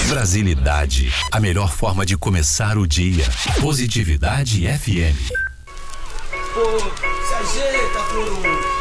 Brasilidade, a melhor forma de começar o dia. Positividade FM. Pô, se ajeita, pô.